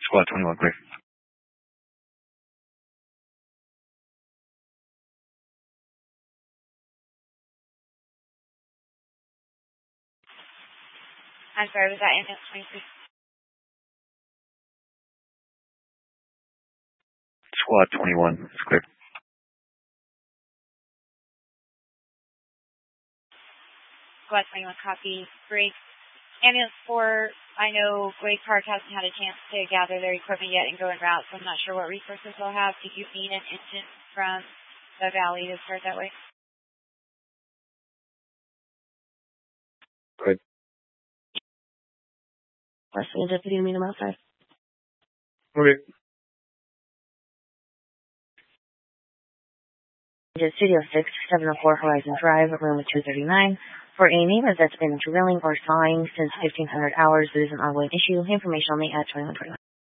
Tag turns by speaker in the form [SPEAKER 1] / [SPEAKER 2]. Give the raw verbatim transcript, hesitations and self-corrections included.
[SPEAKER 1] Squad twenty-one, clear.
[SPEAKER 2] I'm sorry, was that ambulance twenty-three?
[SPEAKER 1] Squad twenty-one, it's clear.
[SPEAKER 2] Squad twenty-one, copy. Great. Ambulance four, I know Glade Park hasn't had a chance to gather their equipment yet and go en route, so I'm not sure what resources they'll have. Do you need an engine from the valley to start that way?
[SPEAKER 1] Good.
[SPEAKER 3] Western Deputy, meet him outside.
[SPEAKER 1] Okay.
[SPEAKER 3] Studio six, seven oh four Horizon Drive, room two thirty-nine. For any neighbors that's been drilling or sawing since fifteen hundred hours, there is an ongoing issue. Information only at twenty-one twenty-one.